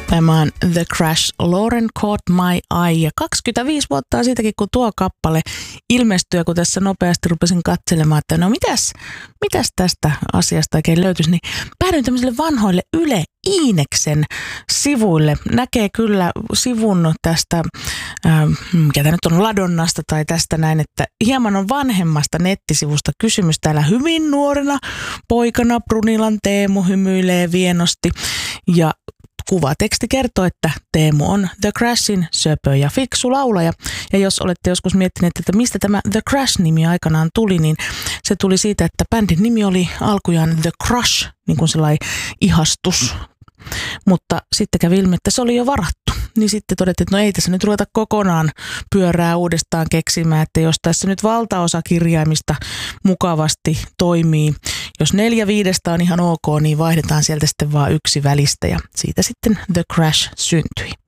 Tämä on The Crash, Lauren Caught My Eye. Ja 25 vuotta siitäkin, kun tuo kappale ilmestyi, kun tässä nopeasti rupesin katselemaan, että no mitäs tästä asiasta oikein löytyisi, niin päädyin tämmöiselle vanhoille Yle Iineksen sivuille. Näkee kyllä sivun tästä, mikä tämä nyt on, Ladonnasta tai tästä näin, että hieman on vanhemmasta nettisivusta kysymys. Täällä hyvin nuorena poikana Brunilan Teemu hymyilee vienosti ja kuvateksti kertoo, että Teemu on The Crashin söpö ja fiksu laulaja. Ja jos olette joskus miettineet, että mistä tämä The Crash-nimi aikanaan tuli, niin se tuli siitä, että bändin nimi oli alkujaan The Crush, niin kuin sellainen ihastus. Mutta sitten kävi ilmi, että se oli jo varattu. Niin sitten todettiin, että no ei tässä nyt ruveta kokonaan pyörää uudestaan keksimään, että jos tässä nyt valtaosa kirjaimista mukavasti toimii, jos 4/5 on ihan ok, niin vaihdetaan sieltä sitten vaan yksi välistä ja siitä sitten The Crash syntyi.